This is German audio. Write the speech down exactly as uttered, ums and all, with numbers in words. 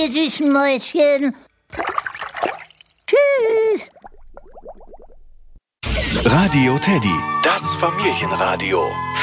ihr süßen Mäuschen. Tschüss. Radio Teddy, das Familienradio.